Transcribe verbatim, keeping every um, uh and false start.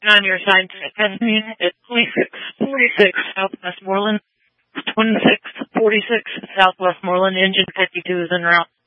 On your side, Pennsylvania at twenty-six forty-six Southwest Moreland. twenty-six forty-six Southwest Moreland. Engine fifty-two is en route.